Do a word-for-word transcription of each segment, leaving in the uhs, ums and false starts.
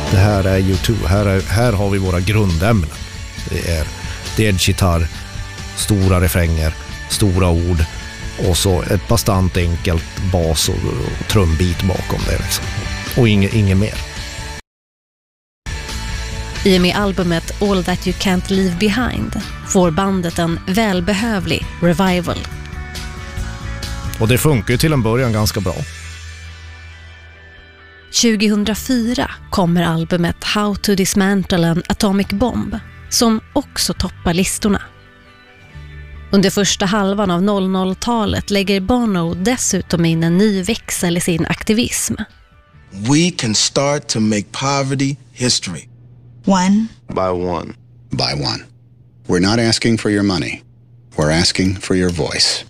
det här är U två. Här, är, här har vi våra grundämnen. Det är delgitarr, stora refränger, stora ord och så ett bastant enkelt bas och, och trumbit bakom det liksom. Och inget, inget mer. I och med albumet All That You Can't Leave Behind får bandet en välbehövlig revival. Och det funkar ju till en början ganska bra. tjugohundrafyra kommer albumet How to Dismantle an Atomic Bomb som också toppar listorna. Under första halvan av noll noll-talet lägger Bono dessutom in en ny växel i sin aktivism. We can start to make poverty history. One. By one. By one. We're not asking for your money. We're asking for your voice.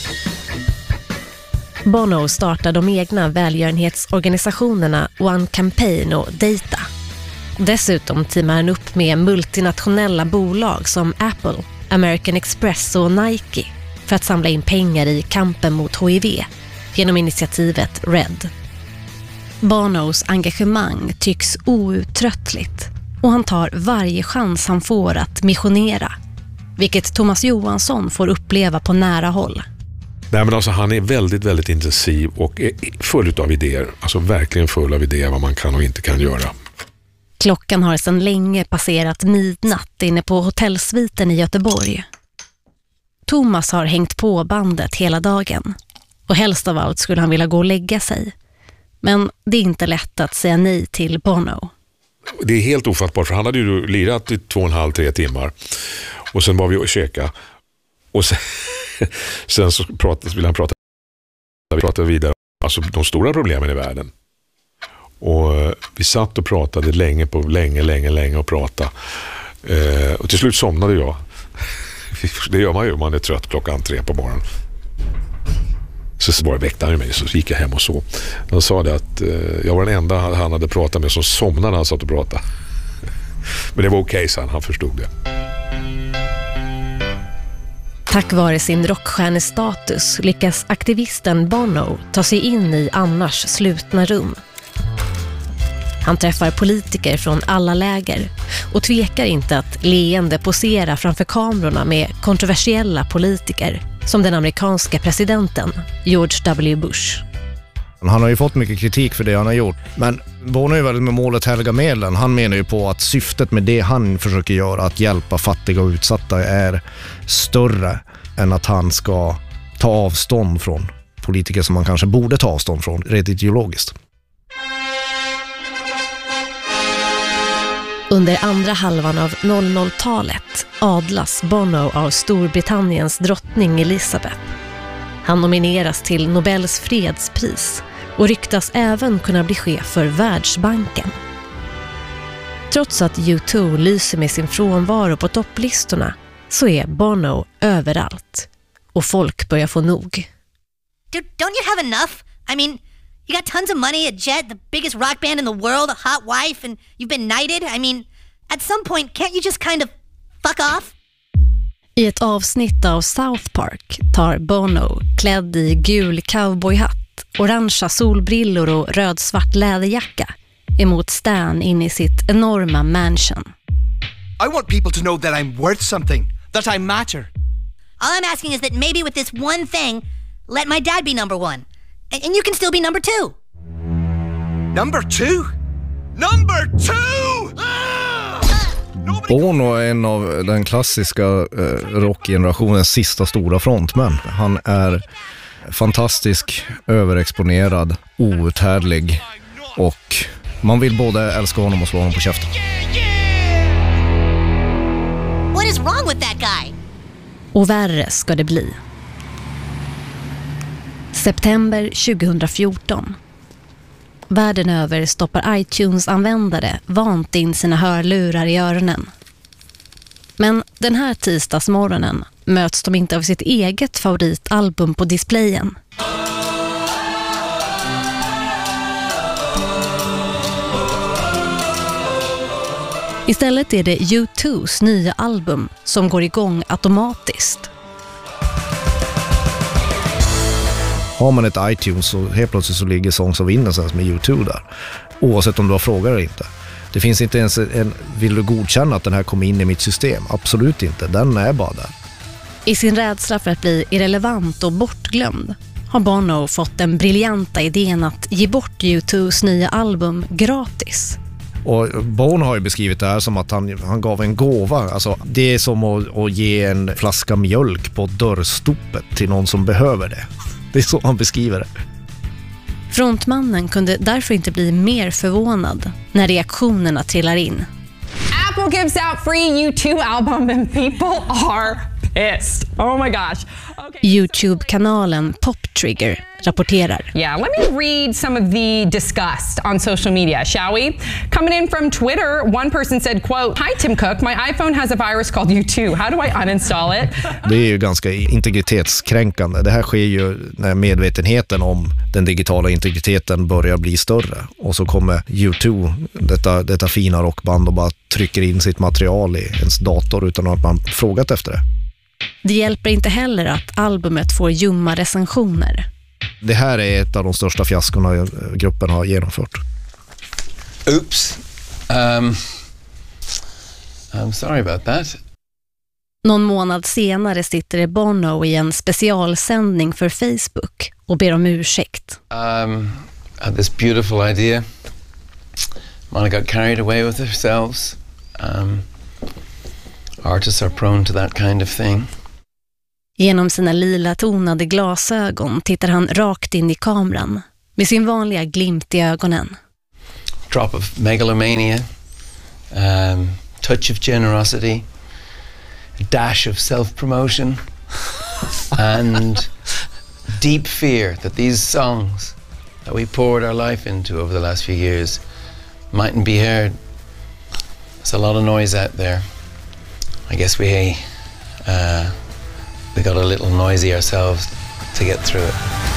Bono startar de egna välgörenhetsorganisationerna One Campaign och Data. Dessutom teamar han upp med multinationella bolag som Apple, American Express och Nike för att samla in pengar i kampen mot H I V genom initiativet Red. Bonos engagemang tycks outtröttligt och han tar varje chans han får att missionera, vilket Thomas Johansson får uppleva på nära håll. Nej, men alltså, han är väldigt, väldigt intensiv och är full av idéer. Alltså verkligen full av idéer vad man kan och inte kan göra. Klockan har sedan länge passerat midnatt inne på hotellsviten i Göteborg. Thomas har hängt på bandet hela dagen och helst av allt skulle han vilja gå och lägga sig. Men det är inte lätt att säga nej till Bono. Det är helt ofattbart för han hade ju lirat i två och en halv, tre timmar och sen var vi och käka och sen, sen så pratade, ville han prata, vi pratade vidare alltså de stora problemen i världen. Och vi satt och pratade länge på länge, länge, länge och pratade. Eh, och till slut somnade jag. Det gör man ju om man är trött klockan tre på morgonen. Så bara väckte han mig, så gick jag hem och så. Han sa det att eh, jag var den enda han hade pratat med som somnade när han satt och pratade. Men det var okej, så han, han förstod det. Tack vare sin rockstjärnestatus lyckas aktivisten Bono ta sig in i annars slutna rum. Han träffar politiker från alla läger och tvekar inte att leende posera framför kamerorna med kontroversiella politiker som den amerikanska presidenten George W. Bush. Han har ju fått mycket kritik för det han har gjort. Men Bono är ju väldigt med målet helga medlen. Han menar ju på att syftet med det han försöker göra, att hjälpa fattiga och utsatta, är större än att han ska ta avstånd från politiker som man kanske borde ta avstånd från rent ideologiskt. Under andra halvan av noll noll-talet adlas Bono av Storbritanniens drottning Elizabeth. Han nomineras till Nobels fredspris och ryktas även kunna bli chef för Världsbanken. Trots att U två lyser med sin frånvaro på topplistorna så är Bono överallt och folk börjar få nog. Dude, don't you have enough? I mean, you got tons of money, a jet, the biggest rock band in the world, a hot wife, and you've been knighted. I mean, at some point, can't you just kind of fuck off? I ett avsnitt av South Park tar Bono, klädd i gul cowboyhatt, orangea solbrillor och röd-svart läderjacka, emot Stan in i sitt enorma mansion. I want people to know that I'm worth something, that I matter. All I'm asking is that maybe with this one thing, let my dad be number one. And, and you can still be number two. Number two? Number two! Ah! Bono är en av den klassiska eh, rockgenerationens sista stora frontmän. Han är fantastisk, överexponerad, outhärdlig och man vill både älska honom och slå honom på käften. What is wrong with that guy? Och värre ska det bli. September tjugohundrafjorton. Världen över stoppar iTunes-användare vant in sina hörlurar i öronen. Men den här tisdagsmorgonen möts de inte av sitt eget favoritalbum på displayen. Istället är det U tvås nya album som går igång automatiskt. Har man ett iTunes så helt plötsligt så ligger Songs of Innocence med U två där. Oavsett om du har frågor eller inte. Det finns inte ens en, vill du godkänna att den här kommer in i mitt system? Absolut inte, den är bara där. I sin rädsla för att bli irrelevant och bortglömd har Bono fått den briljanta idén att ge bort U tvås nya album gratis. Och Bono har ju beskrivit det här som att han, han gav en gåva. Alltså, det är som att, att ge en flaska mjölk på dörrstoppet till någon som behöver det. Det är så han beskriver det. Frontmannen kunde därför inte bli mer förvånad när reaktionerna trillar in. Apple gives out free U två album and people are pissed. Oh my gosh. Okay. YouTube-kanalen Pop Trigger rapporterar. Yeah, let me read some of the disgust on social media, shall we? Coming in from Twitter, one person said, quote, "Hi Tim Cook, my iPhone has a virus called U två. How do I uninstall it?" Det är ju ganska integritetskränkande. Det här sker ju när medvetenheten om den digitala integriteten börjar bli större. Och så kommer U två, detta, detta fina rockband, och bara trycker in sitt material i ens dator utan att man frågat efter det. Det hjälper inte heller att albumet får ljumma recensioner. Det här är ett av de största fiaskorna gruppen har genomfört. Oops. Um, I'm sorry about that. Någon månad senare sitter Bono i en specialsändning för Facebook och ber om ursäkt. Um, I had this beautiful idea. Monica got carried away with themselves. Um, artists are prone to that kind of thing. Genom sina lila tonade glasögon tittar han rakt in i kameran med sin vanliga glimt i ögonen. Drop of megalomania, um, touch of generosity, a dash of self-promotion, and deep fear that these songs that we poured our life into over the last few years mightn't be heard. There's a lot of noise out there. I guess we uh, we got a little noisy ourselves to get through it.